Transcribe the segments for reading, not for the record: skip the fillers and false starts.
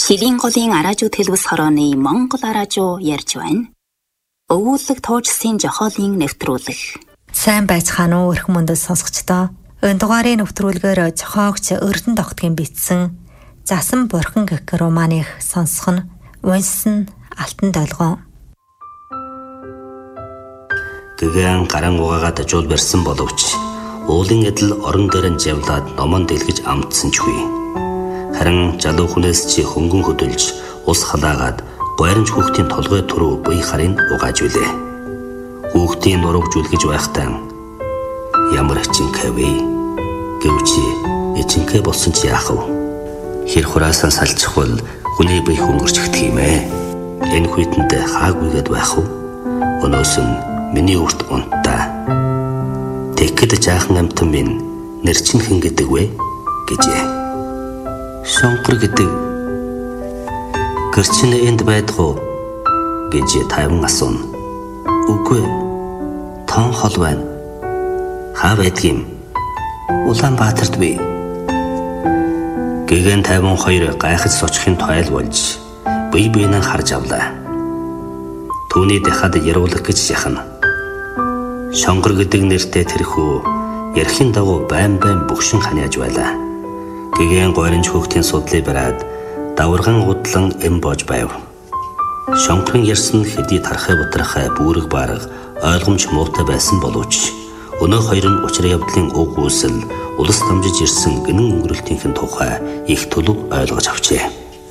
Шилийн голын араажуу төлөвс хорооны Монгол араажуу ярьж байна. Өвүүлэг туужсын жохоолын нэвтрүүлэг. Сайн байцгаана уу эрхэм мөндөд сонсогчдоо. Энэ дугаарын нэвтрүүлгээр зохиогч Эрдэнэ Тогтгийн бичсэн Засан бурхан гэх романыг сонсох нь уншсан алтан долгон. Гэгэн гаран угаагаад ажуул барьсан боловч уулын эдэл орон дээр нь жавлаад номон дэлгэж амтсан ч үгүй. Харин залуу хүнээс чи хөнгөн хөдөлж ус халаагаад гойронч хүүхдийн толгой түрүү буй харыг угааж үлээ. Хүүхдийн нурууг жүлгэж байхдаа ямар ичинхэ вэ гэвч ичинхэ болсон ч яах вэ? Хэр хураасан салчихвал хүний бие хөнгөрчихдөг юм ээ. Энэ хүйтэнд хаагүйгээд байх уу? Өнөөс нь миний үрт унтаа. Тэгэхэд жаахан амтан минь нэр чинь хэн гэдэг вэ гэжээ. Шонгор гэдэг гэрчин энд байдаг уу гэж тайван асууна. Үгүй, тон хол байна. Хаа байдгийм? Улаанбаатарт бий. Гэгэн 52 гайхаж сочихын тойл болж бие биенээ харж авлаа. Түүний дахиад яруулах гэж яхана. Шонгор гэдэг нэртэй тэрхүү ярхийн дагуу байн бөхшин ханиаж байлаа. Гэгэн гойронч хүүхдийн судлыг бараад даварган удлан эм боож байв. Шонгорын ярьсан хэдий тархай бутрахай бүрэг бараг ойлгомж муутай байсан боловч өнөө хоёр нь учрын явдлын уг үүсэл улс дамжиж ирсэн гинэн өнгөрөлтийн тухай их төлөв ойлгож авчээ.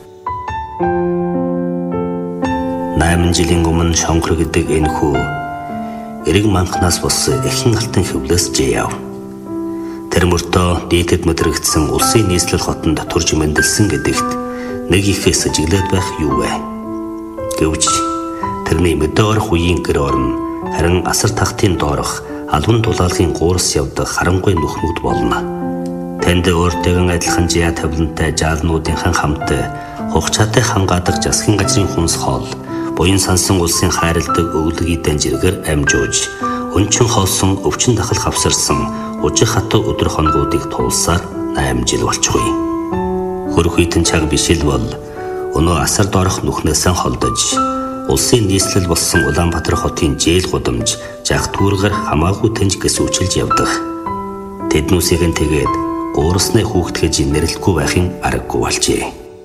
8 жилийн өмнө Шонгор гэдэг энэ хүү эрэг манхнаас бос эхэн алтан хөвлөөс жияв. Тэр мөртөө дийтэд мэдрэгдсэн улсын нийслэл хотонд турж мэндэлсэн гэдэгт нэг их сэжиглээд байх юу вэ? Гэвч тэрний мэдээ орох үеийн гэр орн харин асар тахтын доорох албан тулаалгын гуурс явдаг харангүй нүхнүүд болно. Тэнд өөртөөгөн адилхан жия тавилантай жаалнуудынхан хамт хугацаатай хамгаадаг засгийн газрын хүнс хоол буян сансан улсын хайрладаг өвлөгийн данжиргэр амжууж өнчин хоосон өвчин дахал хавсарсан ужих хатуу өдөр хоногуудыг туулсаар 8 жил болчихгүй. Хөрөх үеийн цаг бишэл бол өнөө асар доорох нүхнээсээ холдож улсын нийслэл болсон Улаанбаатар хотын жээл гудамж жах түүргээр хамаагүй тэнж гэсүүчилж явдаг. Тэднүүсийг нь тэгээд гуурсны хүүхдгэж нэрлэхгүй байхын аргагүй болжээ.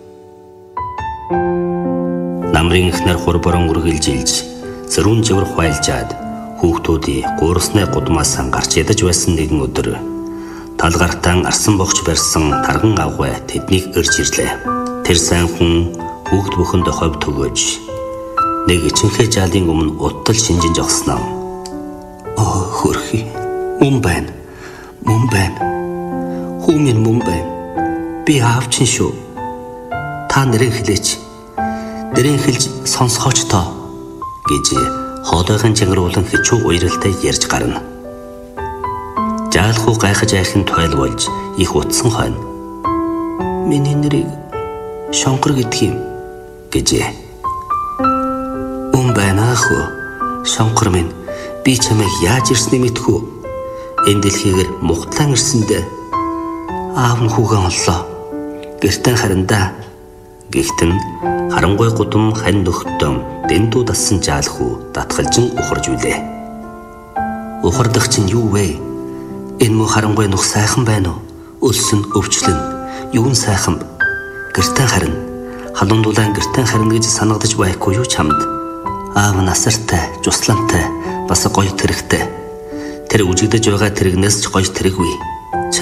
Намрын ихнэр хурборон үргэлжилж зөрүүн живэр хуайлжаад хүүхдүүдийн гуурсны гудмаас гарч ядаж байсан нэгэн өдөр талгартан арсан богч барьсан тарган агвай тэднийг ирж ирлээ. Тэр сайн хүн хүүхд бүхэнд ховь төгөөж нэг ичинхэ жаалын өмнө уттал шинжин жогсноо. Оо хөрхи, мөн байна. Хүү минь мөн байна. Би аавчин шүү. Та нэрэн хэлээч. Нэрэн хэлж сонсгооч тоо гэж хоолойгын жагруулан хичүү уйралтай ярьж гарна. Жаалхуу гайхаж айхын тойл болж их утсан хойно. Миний нэрийг Шонгор гэдэг юм гэжээ. Байна хөө. Шонгор минь би чамайг яаж ирснийг мэдхүү. Энэ дэлхийгээр мухтлан ирсэндээ аав нь хүүгээ оллоо. Гэртээ харандаа. Гэхдээ харангуй гудам хань нөхдөм дэндүү дассан жаалхүү татгалжин ухарж үлээ. Ухардах чинь юу вэ? Энэ мө харангуй нөх сайхан байна уу? Өлсөн өвчлөн. Юу н сайхан? Гэртээ харна. Халуун дулаан гэртээ харна гэж санагдаж байхгүй юу чамд? Аав насартай, жусламтай, бас гоё тэрэгтэй. Тэр үжигдэж байгаа тэрэгнээс ч гоё тэрэггүй.